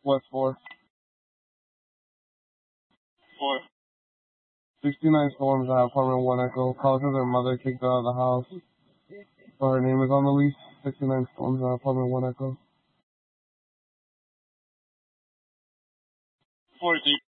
What for? 69 Storms at apartment 1 Echo. Calls her their mother kicked her out of the house. So her name is on the lease. 69 Storms at apartment 1 Echo. 40.